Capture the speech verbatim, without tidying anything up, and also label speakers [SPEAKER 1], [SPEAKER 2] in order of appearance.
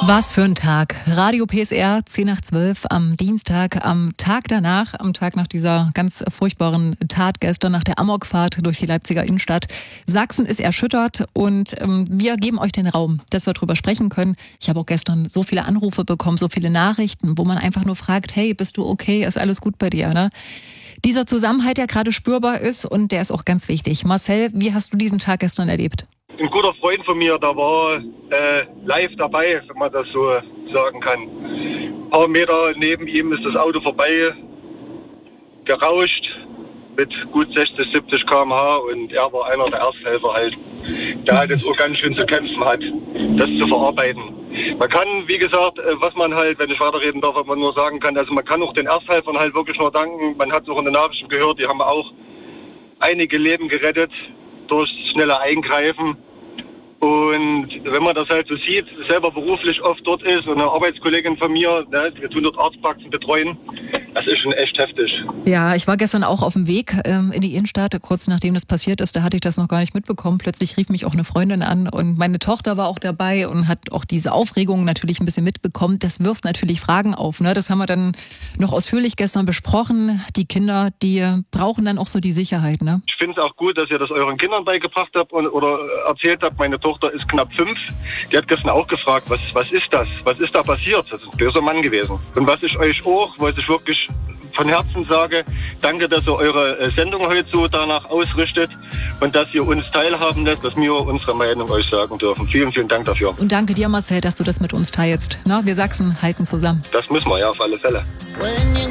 [SPEAKER 1] Was für ein Tag. Radio P S R, zehn nach zwölf am Dienstag, am Tag danach, am Tag nach dieser ganz furchtbaren Tat gestern, nach der Amokfahrt durch die Leipziger Innenstadt. Sachsen ist erschüttert und ähm, wir geben euch den Raum, dass wir drüber sprechen können. Ich habe auch gestern so viele Anrufe bekommen, so viele Nachrichten, wo man einfach nur fragt, hey, bist du okay, ist alles gut bei dir, ne? Dieser Zusammenhalt, der gerade spürbar ist und der ist auch ganz wichtig. Marcel, wie hast du diesen Tag gestern erlebt?
[SPEAKER 2] Ein guter Freund von mir, der war äh, live dabei, wenn man das so sagen kann. Ein paar Meter neben ihm ist das Auto vorbei gerauscht mit gut sechzig, siebzig Kilometer pro Stunde und er war einer der Ersthelfer halt, der halt jetzt auch ganz schön zu kämpfen hat, das zu verarbeiten. Man kann, wie gesagt, was man halt, wenn ich weiterreden darf, was man nur sagen kann, also man kann auch den Ersthelfern halt wirklich nur danken. Man hat es auch in den Nachrichten gehört, die haben auch einige Leben gerettet durch schnelle Eingreifen. Und wenn man das halt so sieht, selber beruflich oft dort ist und eine Arbeitskollegin von mir, ne, wir tun dort Arztpraxen betreuen, das ist schon echt heftig.
[SPEAKER 1] Ja, ich war gestern auch auf dem Weg ähm, in die Innenstadt, kurz nachdem das passiert ist, da hatte ich das noch gar nicht mitbekommen. Plötzlich rief mich auch eine Freundin an und meine Tochter war auch dabei und hat auch diese Aufregung natürlich ein bisschen mitbekommen. Das wirft natürlich Fragen auf, ne? Das haben wir dann noch ausführlich gestern besprochen. Die Kinder, die brauchen dann auch so die Sicherheit, ne?
[SPEAKER 2] Ich finde es auch gut, dass ihr das euren Kindern beigebracht habt und, oder erzählt habt. Meine Tochter ist knapp fünf. Die hat gestern auch gefragt, was, was ist das? Was ist da passiert? Das ist ein böser Mann gewesen. Und was ich euch auch, was ich wirklich von Herzen sage, danke, dass ihr eure Sendung heute so danach ausrichtet und dass ihr uns teilhaben lässt, dass wir unsere Meinung euch sagen dürfen. Vielen, vielen Dank dafür.
[SPEAKER 1] Und danke dir, Marcel, dass du das mit uns teilst. Na, wir Sachsen halten zusammen.
[SPEAKER 2] Das müssen wir, ja, auf alle Fälle.